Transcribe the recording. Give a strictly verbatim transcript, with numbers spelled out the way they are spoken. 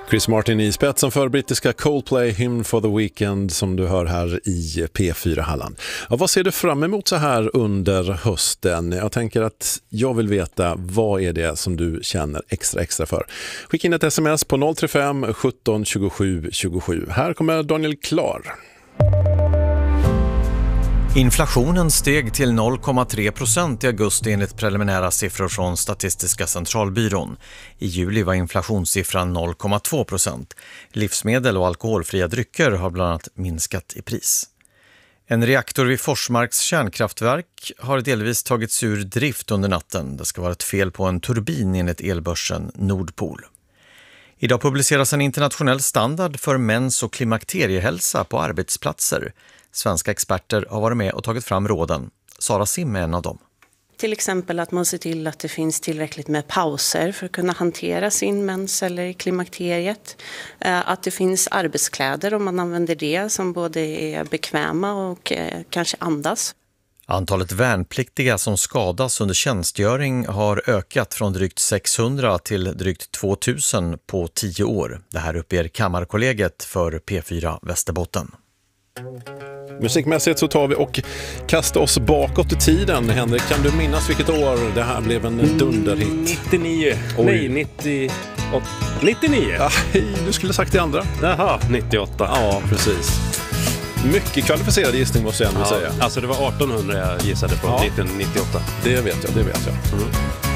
Chris Martin i spetsen för brittiska Coldplay, Hymn for the Weekend, som du hör här i P fyra Halland. Ja, vad ser du fram emot så här under hösten? Jag tänker att jag vill veta, vad är det som du känner extra extra för? Skicka in ett sms på noll tre fem sjutton tjugosju tjugosju. Här kommer Daniel Klar. Inflationen steg till noll komma tre procent i augusti enligt preliminära siffror från Statistiska centralbyrån. I juli var inflationssiffran noll komma två procent. Livsmedel och alkoholfria drycker har bland annat minskat i pris. En reaktor vid Forsmarks kärnkraftverk har delvis tagits ur drift under natten. Det ska vara ett fel på en turbin enligt elbörsen Nordpol. Idag publiceras en internationell standard för mäns- och klimakteriehälsa på arbetsplatser. Svenska experter har varit med och tagit fram råden. Sara Sim är en av dem. Till exempel att man ser till att det finns tillräckligt med pauser för att kunna hantera sin mens eller klimakteriet. Att det finns arbetskläder om man använder det som både är bekväma och kanske andas. Antalet värnpliktiga som skadas under tjänstgöring har ökat från drygt sexhundra till drygt tvåtusen på tio år. Det här uppger Kammarkollegiet för P fyra Västerbotten. Musikmässigt så tar vi och kastar oss bakåt i tiden. Henrik, kan du minnas vilket år det här blev en dunderhit? nittionio. Oj. Nej, nittioåtta. nittionio. Nej, du skulle sagt det andra. Jaha, nittioåtta. Ja, precis. Mycket kvalificerad gissning måste jag ändå ja, säga. Alltså det var artonhundra jag gissade på, ja. nittioåtta. Det vet jag, det vet jag. Mm.